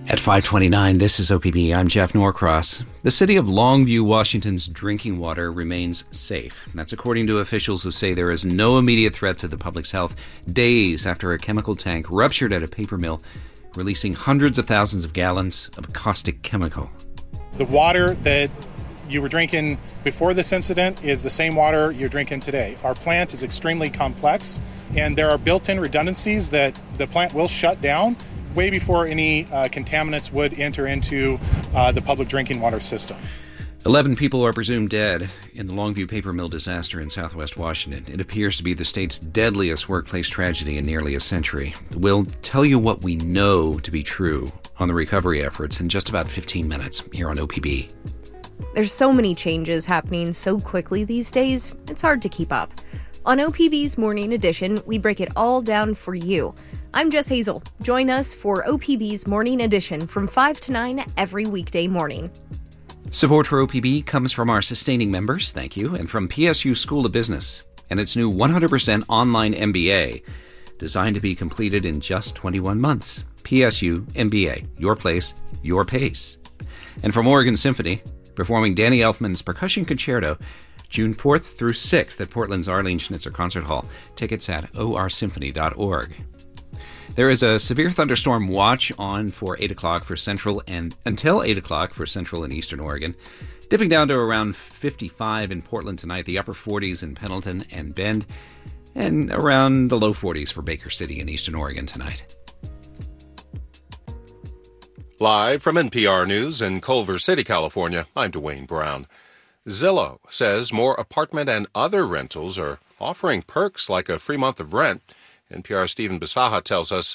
At 5:29, this is OPB. I'm Jeff Norcross. The city of Longview, Washington's drinking water remains safe. That's according to officials who say there is no immediate threat to the public's health days after a chemical tank ruptured at a paper mill, releasing hundreds of thousands of gallons of caustic chemical. The water that you were drinking before this incident is the same water you're drinking today. Our plant is extremely complex, and there are built-in redundancies that the plant will shut down way before any contaminants would enter into the public drinking water system. 11 people are presumed dead in the Longview paper mill disaster in southwest Washington. It appears to be the state's deadliest workplace tragedy in nearly a century. We'll tell you what we know to be true on the recovery efforts in just about 15 minutes here on OPB. There's so many changes happening so quickly these days, it's hard to keep up. On OPB's Morning Edition, we break it all down for you. I'm Jess Hazel. Join us for OPB's Morning Edition from 5 to 9 every weekday morning. Support for OPB comes from our sustaining members, thank you, and from PSU School of Business and its new 100% online MBA, designed to be completed in just 21 months. PSU MBA, your place, your pace. And from Oregon Symphony, performing Danny Elfman's Percussion Concerto, June 4th through 6th at Portland's Arlene Schnitzer Concert Hall. Tickets at orsymphony.org. There is a severe thunderstorm watch on for 8 o'clock for Central and until 8 o'clock for Central and Eastern Oregon, dipping down to around 55 in Portland tonight, the upper 40s in Pendleton and Bend, and around the low 40s for Baker City and Eastern Oregon tonight. Live from NPR News in Culver City, California, I'm Dwayne Brown. Zillow says more apartment and other rentals are offering perks like a free month of rent. NPR's Stephen Bisaha tells us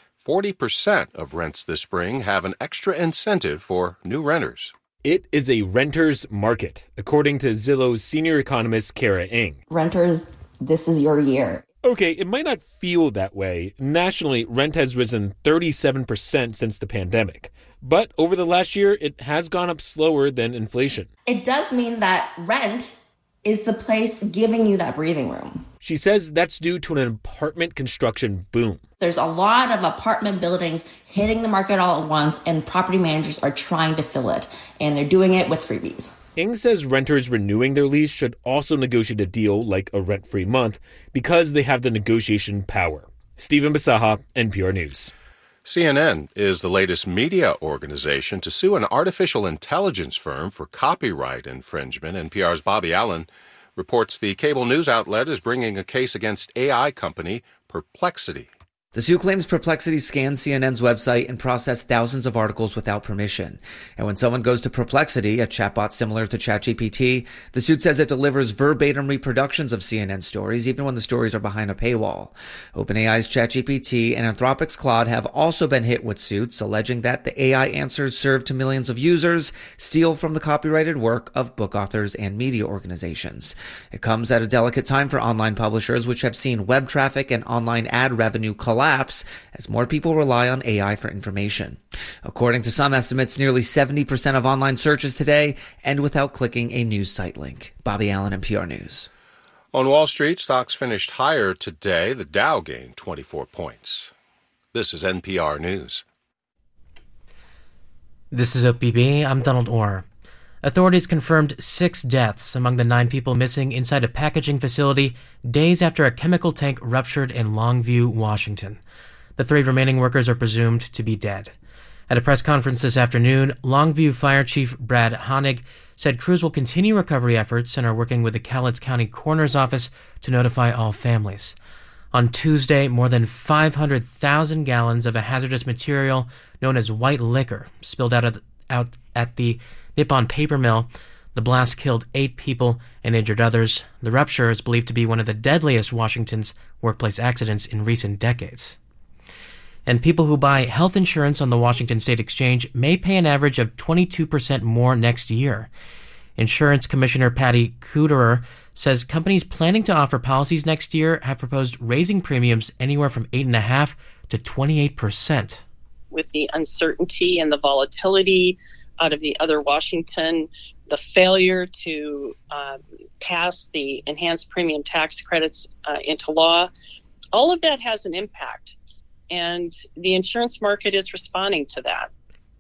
40% of rents this spring have an extra incentive for new renters. It is a renter's market, according to Zillow's senior economist, Kara Ng. Renters, this is your year. Okay, it might not feel that way. Nationally, rent has risen 37% since the pandemic. But over the last year, it has gone up slower than inflation. It does mean that rent is the place giving you that breathing room. She says that's due to an apartment construction boom. There's a lot of apartment buildings hitting the market all at once, and property managers are trying to fill it, and they're doing it with freebies. Ng says renters renewing their lease should also negotiate a deal like a rent-free month because they have the negotiation power. Stephen Bisaha, NPR News. CNN is the latest media organization to sue an artificial intelligence firm for copyright infringement. NPR's Bobby Allen reports the cable news outlet is bringing a case against AI company Perplexity. The suit claims Perplexity scanned CNN's website and processed thousands of articles without permission. And when someone goes to Perplexity, a chatbot similar to ChatGPT, the suit says it delivers verbatim reproductions of CNN stories, even when the stories are behind a paywall. OpenAI's ChatGPT and Anthropic's Claude have also been hit with suits, alleging that the AI answers served to millions of users steal from the copyrighted work of book authors and media organizations. It comes at a delicate time for online publishers, which have seen web traffic and online ad revenue collapse as more people rely on AI for information. According to some estimates, nearly 70% of online searches today end without clicking a news site link. Bobby Allen, NPR News. On Wall Street, stocks finished higher today. The Dow gained 24 points. This is NPR News. This is OPB. I'm Donald Orr. Authorities confirmed 6 deaths among the 9 people missing inside a packaging facility days after a chemical tank ruptured in Longview, Washington. The 3 remaining workers are presumed to be dead. At a press conference this afternoon, Longview Fire Chief Brad Honig said crews will continue recovery efforts and are working with the Cowlitz County Coroner's Office to notify all families. On Tuesday, more than 500,000 gallons of a hazardous material known as white liquor spilled out at the Nippon paper mill. The blast killed 8 people and injured others. The rupture is believed to be one of the deadliest Washington's workplace accidents in recent decades. And people who buy health insurance on the Washington State Exchange may pay an average of 22% more next year. Insurance Commissioner Patty Kuderer says companies planning to offer policies next year have proposed raising premiums anywhere from 8.5% to 28%. With the uncertainty and the volatility out of the other Washington, the failure to pass the enhanced premium tax credits into law, all of that has an impact. And the insurance market is responding to that.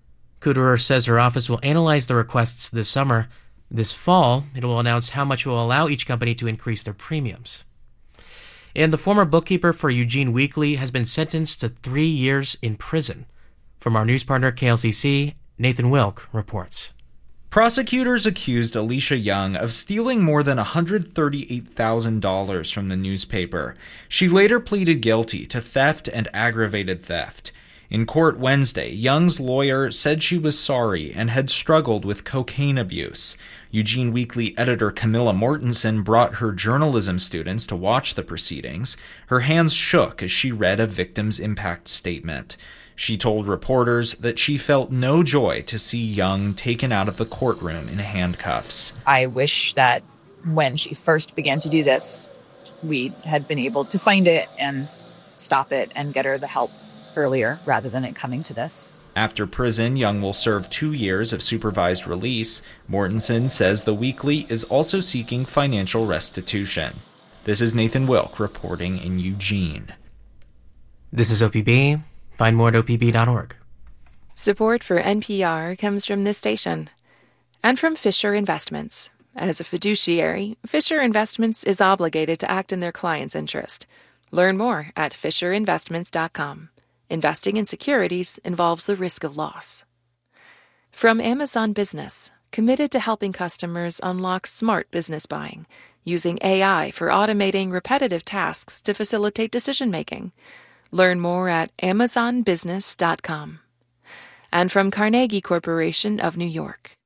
Kuderer says her office will analyze the requests this summer. This fall, it will announce how much it will allow each company to increase their premiums. And the former bookkeeper for Eugene Weekly has been sentenced to 3 years in prison. From our news partner KLCC, Nathan Wilk reports. Prosecutors accused Alicia Young of stealing more than $138,000 from the newspaper. She later pleaded guilty to theft and aggravated theft. In court Wednesday, Young's lawyer said she was sorry and had struggled with cocaine abuse. Eugene Weekly editor Camilla Mortensen brought her journalism students to watch the proceedings. Her hands shook as she read a victim's impact statement. She told reporters that she felt no joy to see Young taken out of the courtroom in handcuffs. I wish that when she first began to do this, we had been able to find it and stop it and get her the help earlier rather than it coming to this. After prison, Young will serve 2 years of supervised release. Mortensen says the Weekly is also seeking financial restitution. This is Nathan Wilk reporting in Eugene. This is OPB. Find more at opb.org. Support for NPR comes from this station and from Fisher Investments. As a fiduciary, Fisher Investments is obligated to act in their client's interest. Learn more at fisherinvestments.com. Investing in securities involves the risk of loss. From Amazon Business, committed to helping customers unlock smart business buying, using AI for automating repetitive tasks to facilitate decision-making. Learn more at amazonbusiness.com. And from Carnegie Corporation of New York.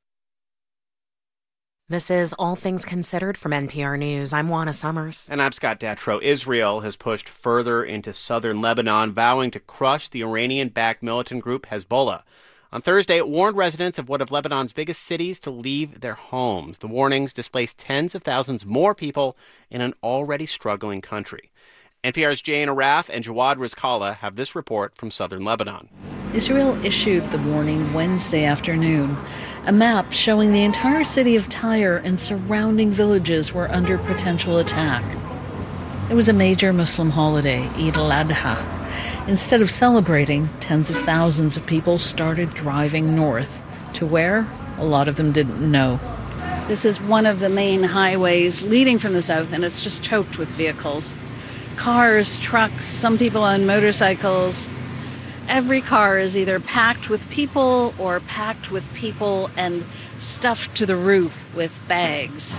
This is All Things Considered from NPR News. I'm Juana Summers. And I'm Scott Detrow. Israel has pushed further into southern Lebanon, vowing to crush the Iranian-backed militant group Hezbollah. On Thursday, it warned residents of one of Lebanon's biggest cities to leave their homes. The warnings displaced tens of thousands more people in an already struggling country. NPR's Jane Araf and Jawad Rizkallah have this report from southern Lebanon. Israel issued the warning Wednesday afternoon. A map showing the entire city of Tyre and surrounding villages were under potential attack. It was a major Muslim holiday, Eid al-Adha. Instead of celebrating, tens of thousands of people started driving north. To where? A lot of them didn't know. This is one of the main highways leading from the south, and it's just choked with vehicles. Cars, trucks, some people on motorcycles. Every car is either packed with people or packed with people and stuffed to the roof with bags.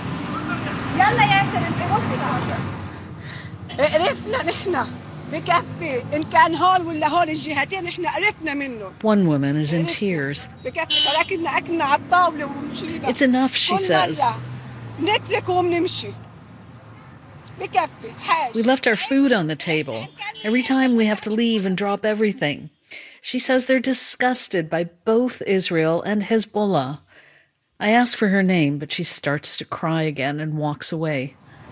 One woman is in tears. It's enough, she says. We left our food on the table. Every time we have to leave and drop everything. She says they're disgusted by both Israel and Hezbollah. I ask for her name, but she starts to cry again and walks away.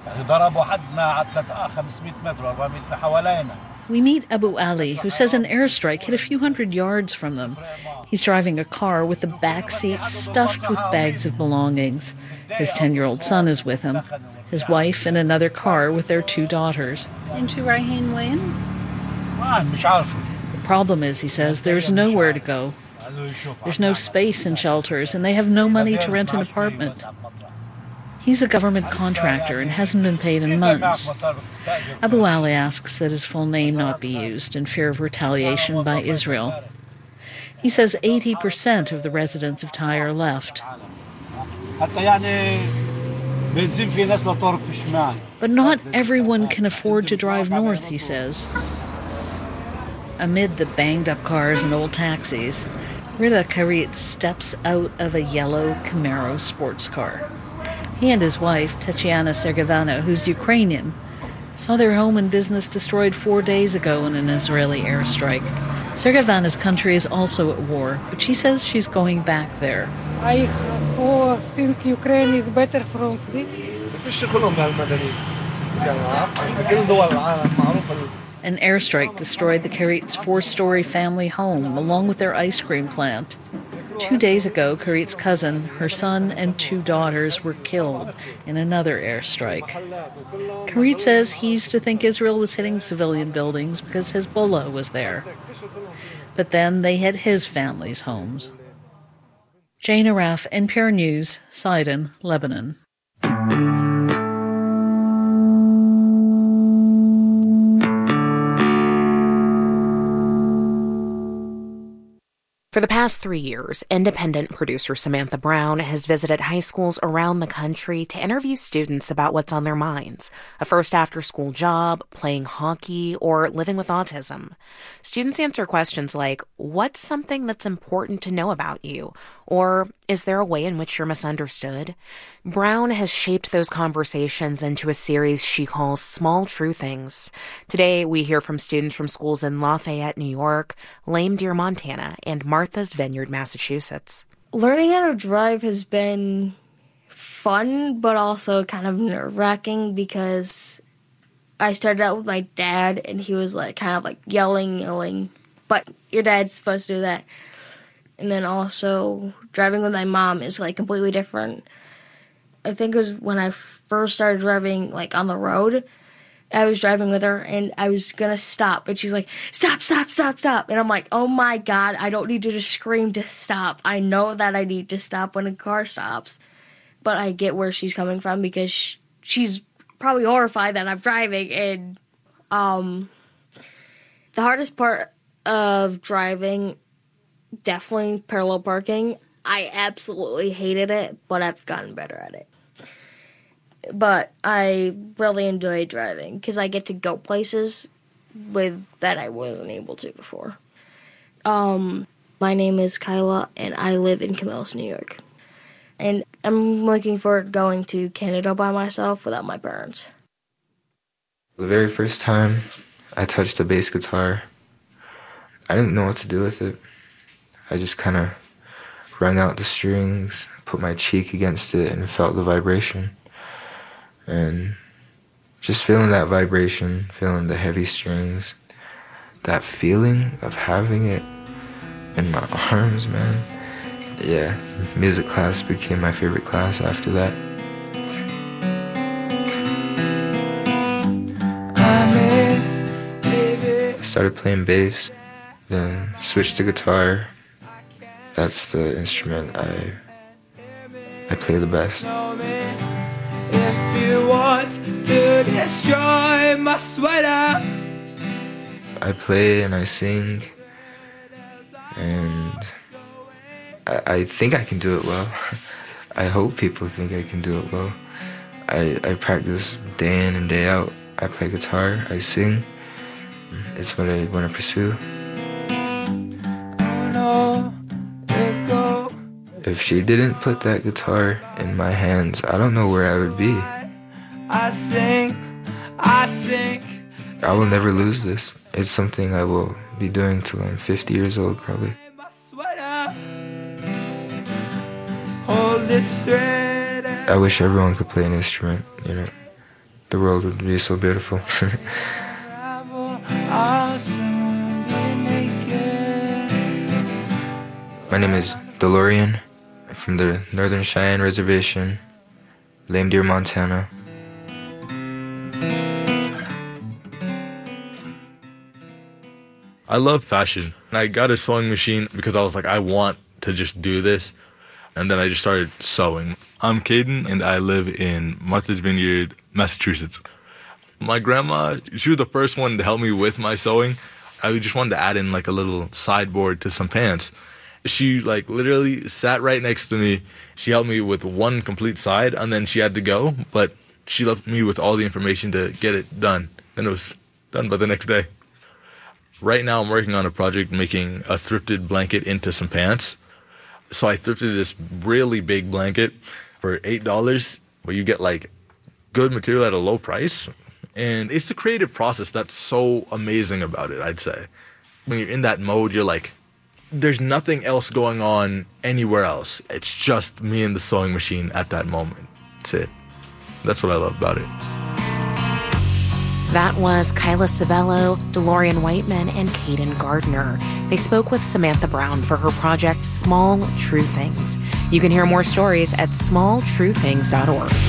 We meet Abu Ali, who says an airstrike hit a few hundred yards from them. He's driving a car with the back seat stuffed with bags of belongings. His 10-year-old son is with him. His wife in another car with their 2 daughters. The problem is, he says, there's nowhere to go. There's no space in shelters, and they have no money to rent an apartment. He's a government contractor and hasn't been paid in months. Abu Ali asks that his full name not be used in fear of retaliation by Israel. He says 80% of the residents of Tyre left. But not everyone can afford to drive north, he says. Amid the banged-up cars and old taxis, Rida Karit steps out of a yellow Camaro sports car. He and his wife, Tatiana Sergevana, who's Ukrainian, saw their home and business destroyed 4 days ago in an Israeli airstrike. Sergevana's country is also at war, but she says she's going back there. I think Ukraine is better from this. An airstrike destroyed the Karit's 4-story family home, along with their ice cream plant. 2 days ago, Karit's cousin, her son, and 2 daughters were killed in another airstrike. Karit says he used to think Israel was hitting civilian buildings because Hezbollah was there. But then they hit his family's homes. Jane Araf, NPR News, Sidon, Lebanon. For the past 3 years, independent producer Samantha Brown has visited high schools around the country to interview students about what's on their minds, a first after-school job, playing hockey, or living with autism. Students answer questions like, what's something that's important to know about you? Or, is there a way in which you're misunderstood? Brown has shaped those conversations into a series she calls Small True Things. Today, we hear from students from schools in Lafayette, New York, Lame Deer, Montana, and Martha's Vineyard, Massachusetts. Learning how to drive has been fun, but also kind of nerve-wracking because I started out with my dad, and he was kind of yelling, but your dad's supposed to do that. And then also driving with my mom is completely different. I think it was when I first started driving on the road. I was driving with her and I was gonna stop, and she's like, "Stop, stop, stop, stop!" And I'm like, "Oh my God, I don't need to just scream to stop. I know that I need to stop when a car stops." But I get where she's coming from because she's probably horrified that I'm driving. And the hardest part of driving, definitely parallel parking. I absolutely hated it, but I've gotten better at it. But I really enjoy driving because I get to go places that I wasn't able to before. My name is Kyla, and I live in Camillus, New York. And I'm looking forward to going to Canada by myself without my parents. The very first time I touched a bass guitar, I didn't know what to do with it. I just kind of wrung out the strings, put my cheek against it, and felt the vibration. And just feeling that vibration, feeling the heavy strings, that feeling of having it in my arms, man. Yeah, music class became my favorite class after that. I started playing bass, then switched to guitar. That's the instrument I play the best. If you want to destroy my sweater, I play and I sing, and I think I can do it well. I hope people think I can do it well. I practice day in and day out. I play guitar, I sing. It's what I want to pursue. If she didn't put that guitar in my hands, I don't know where I would be. I sing. I will never lose this. It's something I will be doing till I'm 50 years old, probably. I wish everyone could play an instrument, you know. The world would be so beautiful. My name is DeLorean. From the Northern Cheyenne Reservation, Lame Deer, Montana. I love fashion. I got a sewing machine because I was like, I want to just do this. And then I just started sewing. I'm Caden, and I live in Martha's Vineyard, Massachusetts. My grandma, she was the first one to help me with my sewing. I just wanted to add in a little sideboard to some pants. She literally sat right next to me. She helped me with one complete side, and then she had to go, but she left me with all the information to get it done. And it was done by the next day. Right now I'm working on a project making a thrifted blanket into some pants. So I thrifted this really big blanket for $8, where you get good material at a low price. And it's the creative process that's so amazing about it, I'd say. When you're in that mode, you're like, there's nothing else going on anywhere else. It's just me and the sewing machine at that moment. That's it. That's what I love about it. That was Kyla Savello, DeLorean Whiteman, and Caden Gardner. They spoke with Samantha Brown for her project Small True Things. You can hear more stories at smalltruethings.org.